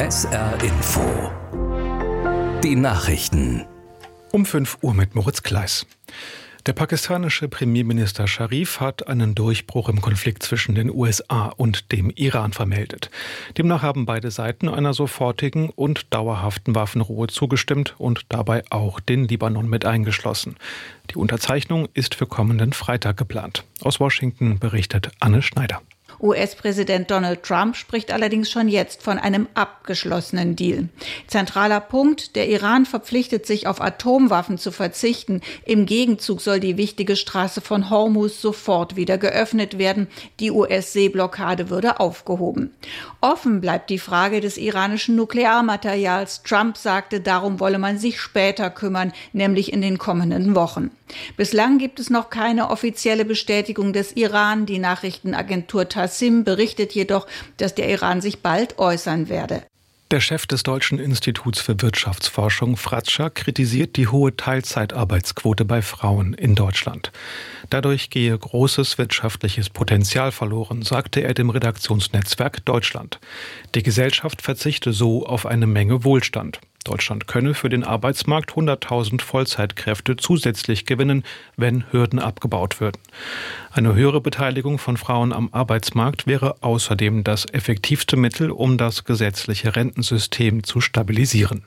SR Info. Die Nachrichten. Um 5 Uhr mit Moritz Kleiss. Der pakistanische Premierminister Sharif hat einen Durchbruch im Konflikt zwischen den USA und dem Iran vermeldet. Demnach haben beide Seiten einer sofortigen und dauerhaften Waffenruhe zugestimmt und dabei auch den Libanon mit eingeschlossen. Die Unterzeichnung ist für kommenden Freitag geplant. Aus Washington berichtet Anne Schneider. US-Präsident Donald Trump spricht allerdings schon jetzt von einem abgeschlossenen Deal. Zentraler Punkt: Der Iran verpflichtet sich, auf Atomwaffen zu verzichten. Im Gegenzug soll die wichtige Straße von Hormuz sofort wieder geöffnet werden. Die US-Seeblockade würde aufgehoben. Offen bleibt die Frage des iranischen Nuklearmaterials. Trump sagte, darum wolle man sich später kümmern, nämlich in den kommenden Wochen. Bislang gibt es noch keine offizielle Bestätigung des Iran. Die Nachrichtenagentur Tassim berichtet jedoch, dass der Iran sich bald äußern werde. Der Chef des Deutschen Instituts für Wirtschaftsforschung, Fratscher, kritisiert die hohe Teilzeitarbeitsquote bei Frauen in Deutschland. Dadurch gehe großes wirtschaftliches Potenzial verloren, sagte er dem Redaktionsnetzwerk Deutschland. Die Gesellschaft verzichte so auf eine Menge Wohlstand. Deutschland könne für den Arbeitsmarkt 100.000 Vollzeitkräfte zusätzlich gewinnen, wenn Hürden abgebaut würden. Eine höhere Beteiligung von Frauen am Arbeitsmarkt wäre außerdem das effektivste Mittel, um das gesetzliche Rentensystem zu stabilisieren.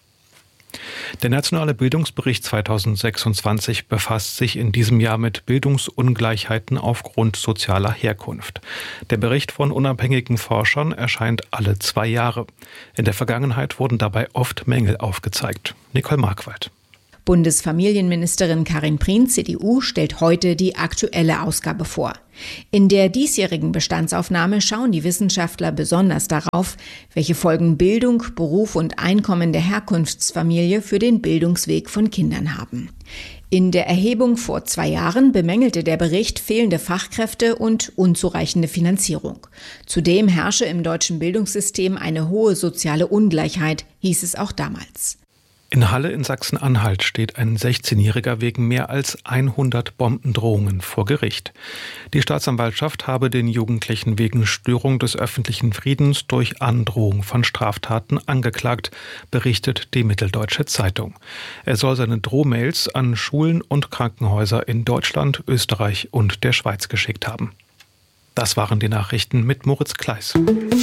Der Nationale Bildungsbericht 2026 befasst sich in diesem Jahr mit Bildungsungleichheiten aufgrund sozialer Herkunft. Der Bericht von unabhängigen Forschern erscheint alle 2 Jahre. In der Vergangenheit wurden dabei oft Mängel aufgezeigt. Nicole Markwald. Bundesfamilienministerin Karin Prien, CDU, stellt heute die aktuelle Ausgabe vor. In der diesjährigen Bestandsaufnahme schauen die Wissenschaftler besonders darauf, welche Folgen Bildung, Beruf und Einkommen der Herkunftsfamilie für den Bildungsweg von Kindern haben. In der Erhebung vor 2 Jahren bemängelte der Bericht fehlende Fachkräfte und unzureichende Finanzierung. Zudem herrsche im deutschen Bildungssystem eine hohe soziale Ungleichheit, hieß es auch damals. In Halle in Sachsen-Anhalt steht ein 16-Jähriger wegen mehr als 100 Bombendrohungen vor Gericht. Die Staatsanwaltschaft habe den Jugendlichen wegen Störung des öffentlichen Friedens durch Androhung von Straftaten angeklagt, berichtet die Mitteldeutsche Zeitung. Er soll seine Drohmails an Schulen und Krankenhäuser in Deutschland, Österreich und der Schweiz geschickt haben. Das waren die Nachrichten mit Moritz Kleiss.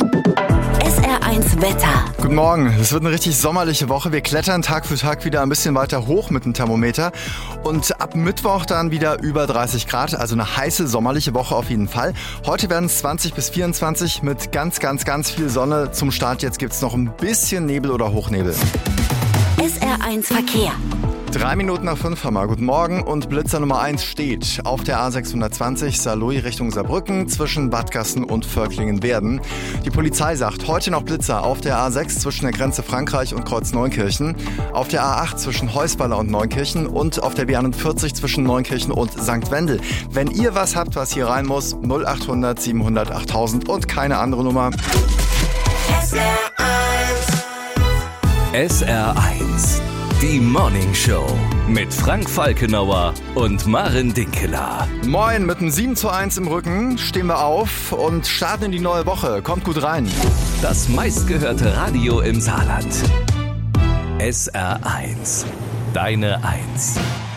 SR1 Wetter. Guten Morgen. Es wird eine richtig sommerliche Woche. Wir klettern Tag für Tag wieder ein bisschen weiter hoch mit dem Thermometer. Und ab Mittwoch dann wieder über 30 Grad. Also eine heiße sommerliche Woche auf jeden Fall. Heute werden es 20 bis 24 mit ganz viel Sonne. Zum Start jetzt gibt es noch ein bisschen Nebel oder Hochnebel. SR1 Verkehr. 3 Minuten nach 5 haben wir. Guten Morgen. Und Blitzer Nummer 1 steht auf der A620 Saarlouis Richtung Saarbrücken zwischen Bad Gassen und Völklingen-Werden. Die Polizei sagt, heute noch Blitzer auf der A6 zwischen der Grenze Frankreich und Kreuz-Neunkirchen, auf der A8 zwischen Heusweiler und Neunkirchen und auf der B41 zwischen Neunkirchen und St. Wendel. Wenn ihr was habt, was hier rein muss, 0800 700 8000 und keine andere Nummer. SR1. Die Morning Show mit Frank Falkenauer und Maren Dinkeler. Moin, mit einem 7:1 im Rücken stehen wir auf und starten in die neue Woche. Kommt gut rein. Das meistgehörte Radio im Saarland. SR1. Deine Eins.